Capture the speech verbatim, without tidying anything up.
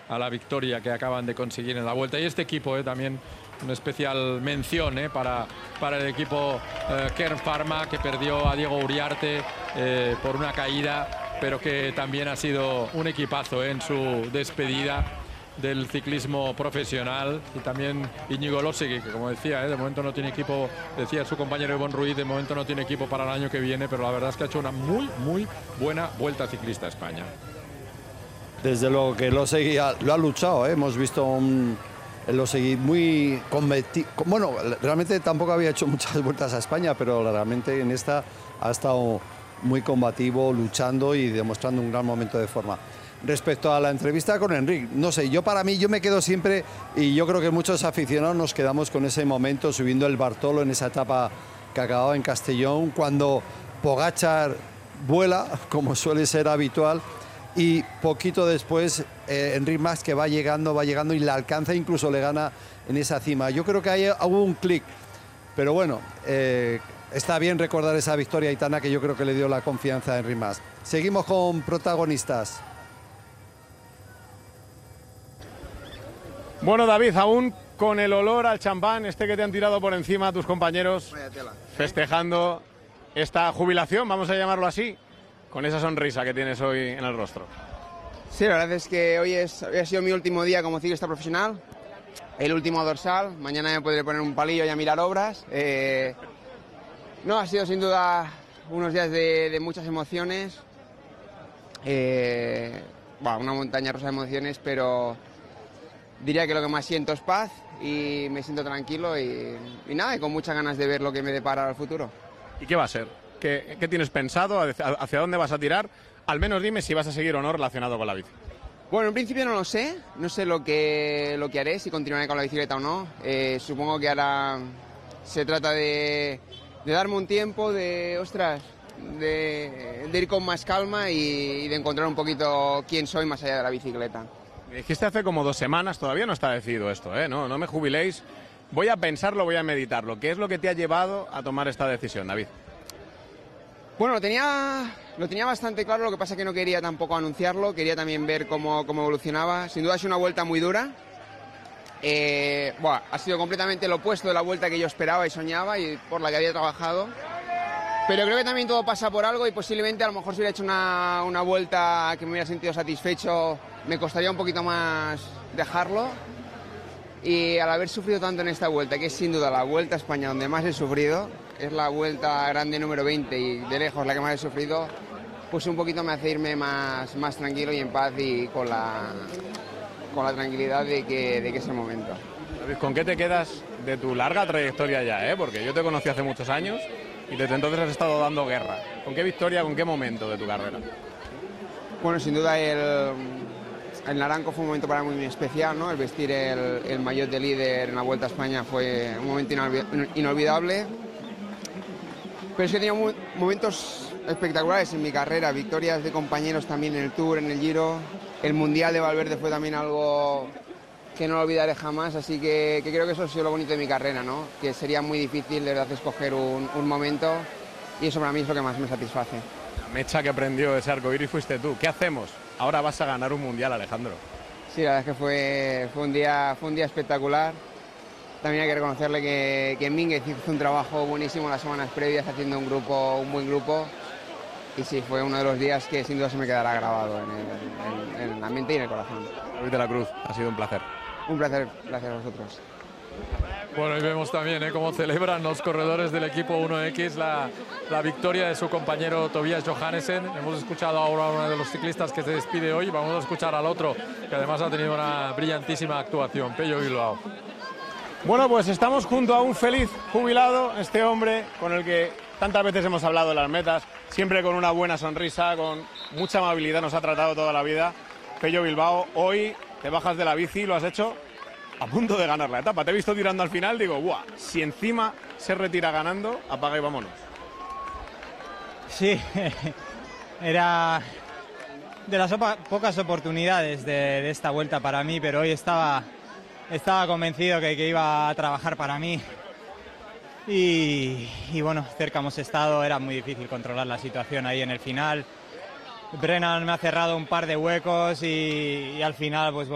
a la victoria que acaban de conseguir en la Vuelta. Y este equipo eh, también una especial mención eh, para, para el equipo eh, Kern Pharma, que perdió a Diego Uriarte eh, por una caída, pero que también ha sido un equipazo eh, en su despedida del ciclismo profesional. Y también Íñigo Lósegui, que como decía, eh, de momento no tiene equipo, decía su compañero Ivonne Ruiz, de momento no tiene equipo para el año que viene, pero la verdad es que ha hecho una muy, muy buena Vuelta Ciclista a España. Desde luego que Lósegui lo ha luchado, ¿eh? Hemos visto un Lósegui muy combativo. Bueno, realmente tampoco había hecho muchas vueltas a España, pero realmente en esta ha estado muy combativo, luchando y demostrando un gran momento de forma. Respecto a la entrevista con Enric, no sé, yo para mí, yo me quedo siempre, y yo creo que muchos aficionados nos quedamos con ese momento subiendo el Bartolo en esa etapa que acababa en Castellón, cuando Pogačar vuela, como suele ser habitual, y poquito después eh, Enric Mas, que va llegando, va llegando y le alcanza, incluso le gana en esa cima. Yo creo que ahí hubo un clic, pero bueno, eh, está bien recordar esa victoria aitana que yo creo que le dio la confianza a Enric Mas. Seguimos con protagonistas. Bueno, David, aún con el olor al champán, este que te han tirado por encima tus compañeros, festejando esta jubilación, vamos a llamarlo así, con esa sonrisa que tienes hoy en el rostro. Sí, la verdad es que hoy, es, hoy ha sido mi último día como ciclista profesional, el último dorsal, mañana me podré poner un palillo y a mirar obras. Eh, no, ha sido sin duda unos días de, de muchas emociones, eh, bueno, una montaña rusa de emociones, pero diría que lo que más siento es paz y me siento tranquilo y, y nada, y con muchas ganas de ver lo que me depara el futuro. ¿Y qué va a ser? ¿Qué, qué tienes pensado? ¿Hacia dónde vas a tirar? Al menos dime si vas a seguir o no relacionado con la bici. Bueno, en principio no lo sé, no sé lo que, lo que haré, si continuaré con la bicicleta o no. Eh, supongo que ahora se trata de, de darme un tiempo, de, ostras, de, de ir con más calma y, y de encontrar un poquito quién soy más allá de la bicicleta. Me dijiste hace como dos semanas, todavía no está decidido esto, ¿eh? No, no me jubiléis. Voy a pensarlo, voy a meditarlo. ¿Qué es lo que te ha llevado a tomar esta decisión, David? Bueno, lo tenía, lo tenía bastante claro, lo que pasa es que no quería tampoco anunciarlo, quería también ver cómo, cómo evolucionaba. Sin duda ha sido una vuelta muy dura. Eh, bueno, ha sido completamente lo opuesto de la vuelta que yo esperaba y soñaba y por la que había trabajado. Pero creo que también todo pasa por algo y posiblemente a lo mejor si hubiera hecho una, una vuelta que me hubiera sentido satisfecho, me costaría un poquito más dejarlo. Y al haber sufrido tanto en esta vuelta, que es sin duda la Vuelta a España donde más he sufrido, es la Vuelta Grande número veinte y de lejos la que más he sufrido, pues un poquito me hace irme más, más tranquilo y en paz y con la, con la tranquilidad de que, de que es el momento. David, ¿con qué te quedas de tu larga trayectoria ya? ¿eh? Porque yo te conocí hace muchos años y desde entonces has estado dando guerra. ¿Con qué victoria, con qué momento de tu carrera? Bueno, sin duda el, el Naranco fue un momento para mí muy especial, ¿no? El vestir el, el maillot de líder en la Vuelta a España fue un momento inolvidable. Pero es que he tenido momentos espectaculares en mi carrera, victorias de compañeros también en el Tour, en el Giro. El Mundial de Valverde fue también algo que no lo olvidaré jamás, así que, que creo que eso ha sido lo bonito de mi carrera, ¿no? Que sería muy difícil de verdad escoger un, un momento y eso para mí es lo que más me satisface. La mecha que prendió ese arcoíris fuiste tú. ¿Qué hacemos? Ahora vas a ganar un Mundial, Alejandro. Sí, la verdad es que fue, fue, un, día, fue un día espectacular. También hay que reconocerle que, que Mínguez hizo un trabajo buenísimo las semanas previas haciendo un grupo, un buen grupo. Y sí, fue uno de los días que sin duda se me quedará grabado en el, en, en la mente y en el corazón. David de la Cruz, ha sido un placer. Un placer, gracias a vosotros. Bueno, y vemos también ¿eh? cómo celebran los corredores del equipo uno equis la, la victoria de su compañero Tobias Johannesen. Hemos escuchado ahora a uno de los ciclistas que se despide hoy. Vamos a escuchar al otro, que además ha tenido una brillantísima actuación, Pello Bilbao. Bueno, pues estamos junto a un feliz jubilado, este hombre con el que tantas veces hemos hablado de las metas, siempre con una buena sonrisa, con mucha amabilidad, nos ha tratado toda la vida. Pello Bilbao, hoy te bajas de la bici, lo has hecho a punto de ganar la etapa. Te he visto tirando al final, digo, ¡buah! Si encima se retira ganando, apaga y vámonos. Sí, era de las pocas oportunidades de, de esta vuelta para mí, pero hoy estaba, estaba convencido que, que iba a trabajar para mí. Y, y bueno, cerca hemos estado, era muy difícil controlar la situación ahí en el final. Brennan me ha cerrado un par de huecos y, y al final, pues bueno.